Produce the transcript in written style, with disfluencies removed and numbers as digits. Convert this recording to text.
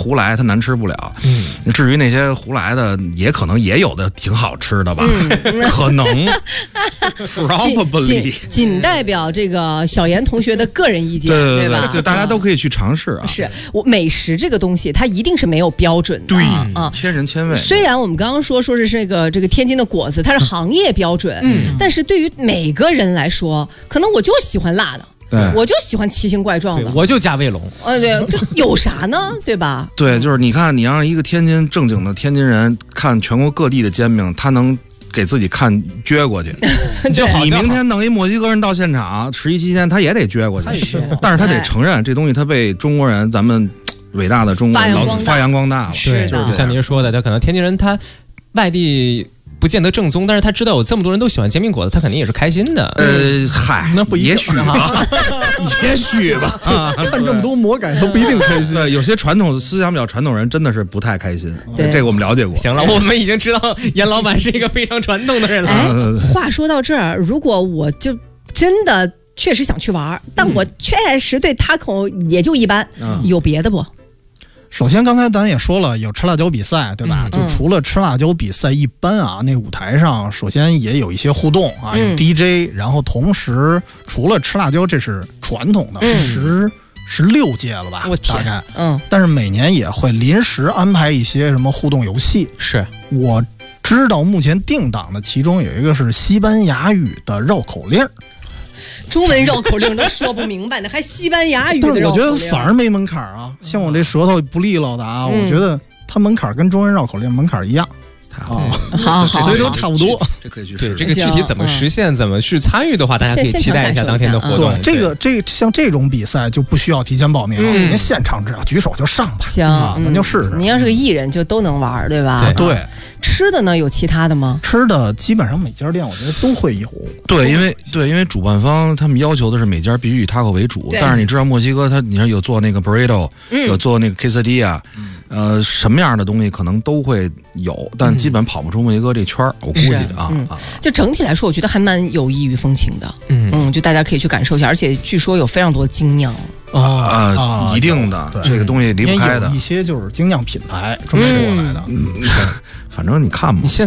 胡来它难吃不了。至于那些胡来的，也可能也有的挺好吃的吧，可能。Probably 仅代表这个小严同学的个人意见， 对吧？ 就大家都可以去尝试啊。 是我美食这个东西，它一定是没有标准的， 对啊，千人千味。虽然我们刚刚说是这个天津的果子，它是行业标准，但是对于每个人来说，可能我就喜欢辣的。我就喜欢奇形怪状的， 我就加卫龙。 对，这有啥呢？对吧？ 对，就是你看，你让一个天津正经的天津人看全国各地的煎饼，他能给自己看撅过去。你明天弄一墨西哥人到现场，11期间他也得撅过去，但是他得承认这东西他被中国人咱们伟大的中国人发扬光大了。 对，就是像您说的，他可能天津人他外地不见得正宗，但是他知道有这么多人都喜欢煎饼果子，他肯定也是开心的。 嗨，那不也许吧，也许吧。 看这么多魔改都不一定开心。 对，有些传统思想比较传统人真的是不太开心。这个我们了解过。 行了，我们已经知道严老板是一个非常传统的人了。 话说到这儿，如果我就真的确实想去玩，但我确实对taco也就一般，有别的不？ 首先，刚才咱也说了，有吃辣椒比赛，对吧？就除了吃辣椒比赛，一般啊，那舞台上首先也有一些互动啊，有 DJ，然后同时除了吃辣椒，这是传统的16届了吧？大概，但是每年也会临时安排一些什么互动游戏。 是我知道目前定档的，其中有一个是西班牙语的绕口令。 中文绕口令都说不明白呢，还西班牙语的绕口令。 但是我觉得反而没门槛啊，像我这舌头不利落的啊，我觉得它门槛跟中文绕口令门槛一样。 好， 所以说差不多。 这可以去试。这个具体怎么实现、怎么去参与的话，大家可以期待一下当天的活动。 对，像这种比赛就不需要提前报名，您现场只要举手就上吧。 行， 咱就试试。 您要是个艺人，就都能玩，对吧？ 对。 吃的呢，有其他的吗？ 吃的基本上每家店我觉得都会有。 对，因为主办方他们要求的是每家必须以 taco 为主，但是你知道墨西哥你看有做那个 burrito，有做那个 quesadilla，什么样的东西可能都会有，但基本跑不出墨西哥这圈我估计啊。 就整体来说，我觉得还蛮有异域风情的。就大家可以去感受一下，而且据说有非常多精酿。 一定的，这个东西离不开的。 一些就是精酿品牌专门过来的。 反正你看嘛。